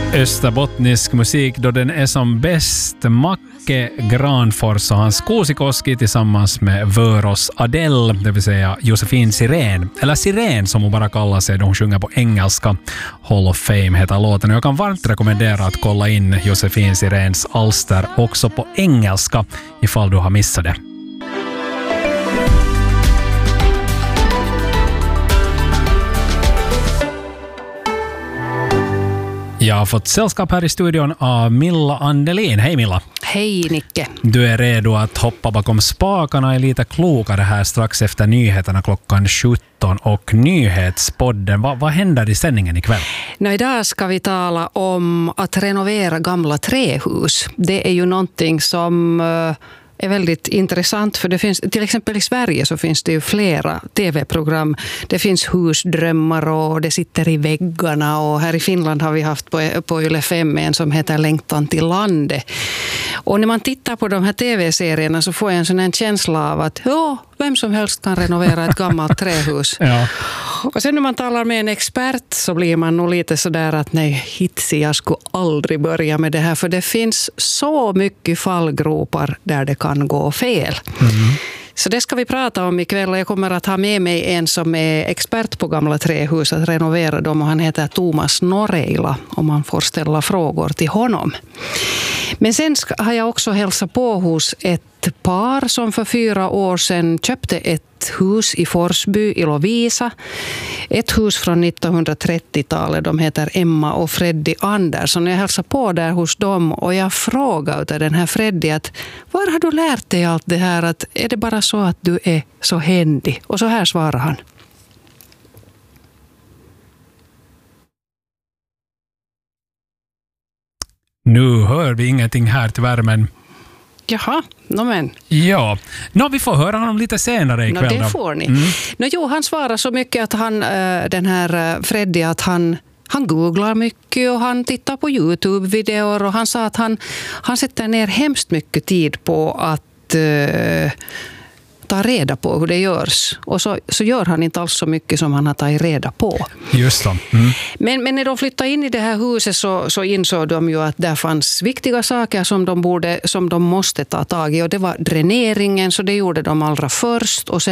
Österbottnisk musik då den är som bäst. Macke Granfors och hans Kuusikoski tillsammans med Vöros Adele, det vill säga Josefin Sirén. Eller Sirén som hon bara kallar sig då hon sjunger på engelska. Hall of Fame heter låten och jag kan varmt rekommendera att kolla in Josefin Siréns alster också på engelska ifall du har missat det. Jag har fått sällskap här i studion av Milla Andelin. Hej Milla! Hej Nicke! Du är redo att hoppa bakom spakarna är lite klokare här strax efter nyheterna klockan 17 och nyhetspodden. Vad händer i sändningen ikväll? Idag ska vi tala om att renovera gamla trähus. Det är ju någonting som är väldigt intressant för det finns, till exempel i Sverige så finns det ju flera tv-program. Det finns husdrömmar och det sitter i väggarna och här i Finland har vi haft på Yle 5 en som heter Längtan till landet. Och när man tittar på de här tv-serierna så får jag en sån här känsla av att vem som helst kan renovera ett gammalt trähus. Ja. Och sen när man talar med en expert så blir man nog lite sådär att nej, hitsi, jag skulle aldrig börja med det här. För det finns så mycket fallgropar där det kan gå fel. Mm. Så det ska vi prata om ikväll och jag kommer att ha med mig en som är expert på gamla trähus att renovera dem och han heter Thomas Noreila och man får ställa frågor till honom. Men sen har jag också hälsat på hos ett par som för 4 år sedan köpte ett hus i Forsby i Lovisa. Ett hus från 1930-talet. De heter Emma och Freddy Andersson. Jag hälsar på där hos dem och jag frågade den här Freddy att var har du lärt dig allt det här? Att är det bara så att du är så händig? Och så här svarar han. Nu hör vi ingenting här tyvärr, men... Jaha, men... Ja, vi får höra honom lite senare ikväll. Det får ni. Han svarar så mycket att han, den här Freddy, att han googlar mycket och han tittar på YouTube-videor och han sa att han sätter ner hemskt mycket tid på att... ta reda på hur det görs. Och så gör han inte alls så mycket som han har tagit reda på. Just det. Men när de flyttade in i det här huset så insåg de ju att där fanns viktiga saker som de måste ta tag i. Och det var dräneringen, så det gjorde de allra först. Och sen